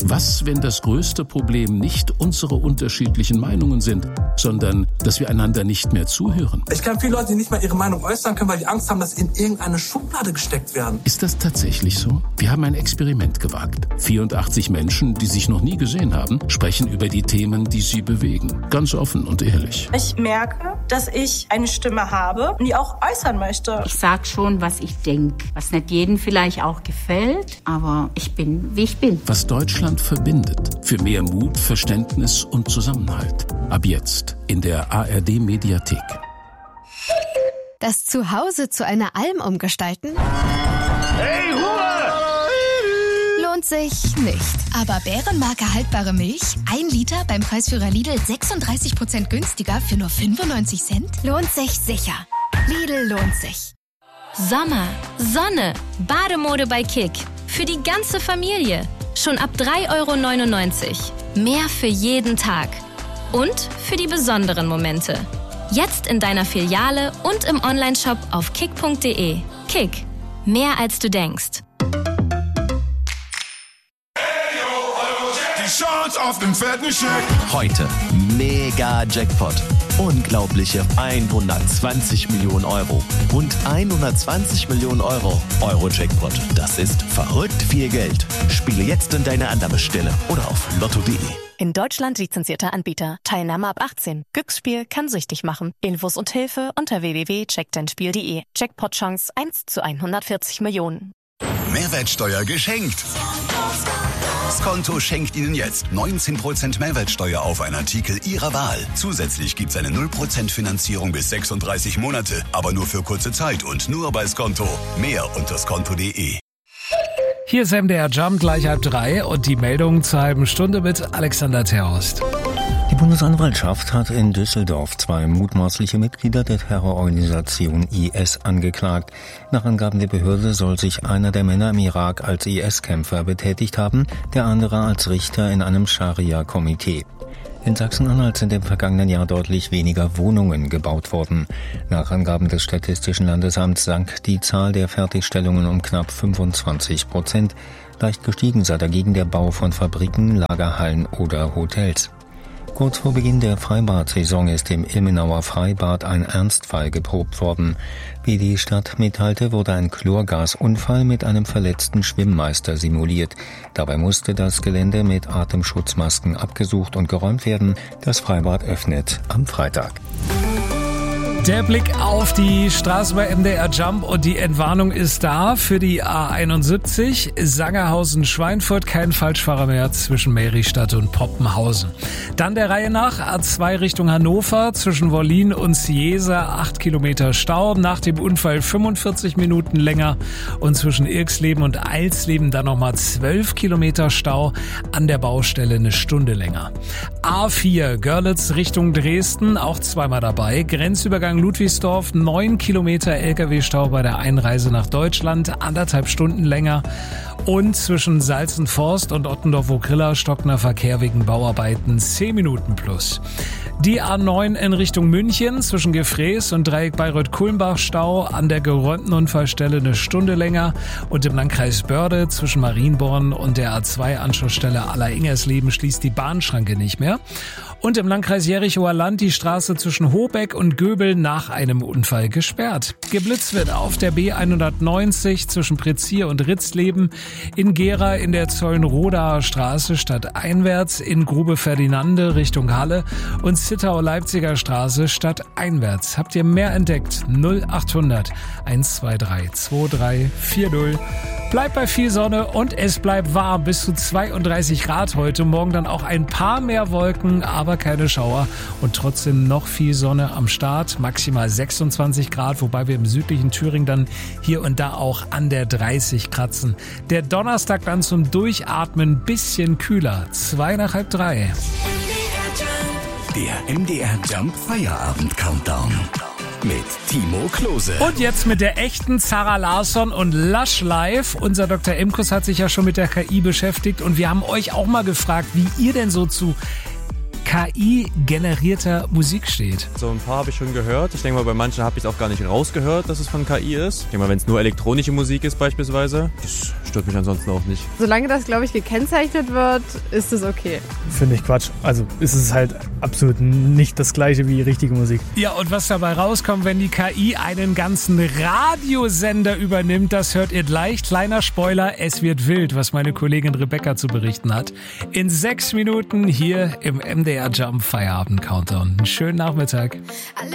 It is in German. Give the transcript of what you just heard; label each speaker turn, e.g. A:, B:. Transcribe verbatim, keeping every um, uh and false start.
A: Was, wenn das größte Problem nicht unsere unterschiedlichen Meinungen sind, sondern dass wir einander nicht mehr zuhören?
B: Ich kenne viele Leute, die nicht mal ihre Meinung äußern können, weil die Angst haben, dass sie in irgendeine Schublade gesteckt werden.
A: Ist das tatsächlich so? Wir haben ein Experiment gewagt. vierundachtzig Menschen, die sich noch nie gesehen haben, sprechen über die Themen, die sie bewegen. Ganz offen und ehrlich.
C: Ich merke, dass ich eine Stimme habe und die auch äußern möchte.
D: Ich sag schon, was ich denke, was nicht jedem vielleicht auch gefällt, aber ich bin, wie ich bin.
A: Was Deutschland verbindet. Für mehr Mut, Verständnis und Zusammenhalt. Ab jetzt in der A R D-Mediathek.
E: Das Zuhause zu einer Alm umgestalten?
F: Hey, Ruhe!
E: Lohnt sich nicht.
G: Aber Bärenmarke haltbare Milch, ein Liter beim Preisführer Lidl sechsunddreißig Prozent günstiger für nur fünfundneunzig Cent?
E: Lohnt sich sicher. Lidl lohnt sich.
H: Sommer, Sonne, Bademode bei Kick. Für die ganze Familie. Schon ab drei Euro neunundneunzig. Mehr für jeden Tag. Und für die besonderen Momente. Jetzt in deiner Filiale und im Onlineshop auf kick punkt de. Kick. Mehr als du denkst.
F: Die Chance auf den fetten Scheck.
I: Heute mega Jackpot. Unglaubliche hundertzwanzig Millionen Euro. Rund hundertzwanzig Millionen Euro. Euro-Jackpot. Das ist verrückt viel Geld. Spiele jetzt in deine Annahmestelle oder auf lotto punkt de.
J: In Deutschland lizenzierter Anbieter. Teilnahme ab achtzehn. Glücksspiel kann süchtig machen. Infos und Hilfe unter w w w punkt check dein spiel punkt de. Jackpot-Chance eins zu hundertvierzig Millionen.
K: Mehrwertsteuer geschenkt. Skonto schenkt Ihnen jetzt neunzehn Prozent Mehrwertsteuer auf einen Artikel Ihrer Wahl. Zusätzlich gibt's eine null Prozent Finanzierung bis sechsunddreißig Monate, aber nur für kurze Zeit und nur bei Skonto. Mehr unter skonto punkt de.
L: Hier ist M D R Jump gleich halb drei und die Meldung zur halben Stunde mit Alexander Terhorst.
M: Die Bundesanwaltschaft hat in Düsseldorf zwei mutmaßliche Mitglieder der Terrororganisation I S angeklagt. Nach Angaben der Behörde soll sich einer der Männer im Irak als I S-Kämpfer betätigt haben, der andere als Richter in einem Scharia-Komitee. In Sachsen-Anhalt sind im vergangenen Jahr deutlich weniger Wohnungen gebaut worden. Nach Angaben des Statistischen Landesamts sank die Zahl der Fertigstellungen um knapp fünfundzwanzig Prozent. Leicht gestiegen sei dagegen der Bau von Fabriken, Lagerhallen oder Hotels. Kurz vor Beginn der Freibad-Saison ist im Ilmenauer Freibad ein Ernstfall geprobt worden. Wie die Stadt mitteilte, wurde ein Chlorgasunfall mit einem verletzten Schwimmmeister simuliert. Dabei musste das Gelände mit Atemschutzmasken abgesucht und geräumt werden. Das Freibad öffnet am Freitag.
L: Der Blick auf die Straße bei M D R Jump und die Entwarnung ist da für die A einundsiebzig. Sangerhausen-Schweinfurt, kein Falschfahrer mehr zwischen Meristadt und Poppenhausen. Dann der Reihe nach A zwei Richtung Hannover zwischen Wollin und Ciesa, acht Kilometer Stau. Nach dem Unfall fünfundvierzig Minuten länger und zwischen Irksleben und Eilsleben dann nochmal zwölf Kilometer Stau. An der Baustelle eine Stunde länger. A vier Görlitz Richtung Dresden, auch zweimal dabei. Grenzübergang Ludwigsdorf, neun Kilometer L K W-Stau bei der Einreise nach Deutschland, anderthalb Stunden länger. Und zwischen Salzenforst und Ottendorf-Okrilla stockender Verkehr wegen Bauarbeiten zehn Minuten plus. Die A neun in Richtung München zwischen Gefrees und Dreieck Bayreuth-Kulmbach Stau, an der geräumten Unfallstelle eine Stunde länger. Und im Landkreis Börde zwischen Marienborn und der A zwei Anschlussstelle Aller-Ingersleben schließt die Bahnschranke nicht mehr. Und im Landkreis Jerichower Land die Straße zwischen Hobeck und Göbel nach einem Unfall gesperrt. Geblitzt wird auf der B hundertneunzig zwischen Prezier und Ritzleben, in Gera in der Zollenrodaer Straße stadteinwärts, in Grube Ferdinande Richtung Halle und Zittau-Leipziger Straße stadteinwärts. Habt ihr mehr entdeckt? null achthundert eins zwei drei zwei drei vier null. Bleibt bei viel Sonne und es bleibt warm, bis zu zweiunddreißig Grad heute. Morgen dann auch ein paar mehr Wolken, aber keine Schauer und trotzdem noch viel Sonne am Start. Maximal sechsundzwanzig Grad, wobei wir im südlichen Thüringen dann hier und da auch an der dreißig kratzen. Der Donnerstag dann zum Durchatmen bisschen kühler. Zwei nach halb drei.
K: Der M D R Jump Feierabend Countdown. Mit Timo Klose.
L: Und jetzt mit der echten Zara Larsson und Lush Live. Unser Doktor Imkus hat sich ja schon mit der K I beschäftigt und wir haben euch auch mal gefragt, wie ihr denn so zu K I-generierter Musik steht?
N: So ein paar habe ich schon gehört. Ich denke mal, bei manchen habe ich es auch gar nicht rausgehört, dass es von K I ist. Ich denke mal, wenn es nur elektronische Musik ist beispielsweise, das stört mich ansonsten auch nicht.
O: Solange das, glaube ich, gekennzeichnet wird, ist es okay.
P: Finde ich Quatsch. Also ist es halt absolut nicht das Gleiche wie richtige Musik.
L: Ja, und was dabei rauskommt, wenn die K I einen ganzen Radiosender übernimmt, das hört ihr gleich. Kleiner Spoiler, es wird wild, was meine Kollegin Rebecca zu berichten hat. In sechs Minuten hier im M D R Jump Feierabend Countdown. Einen schönen Nachmittag.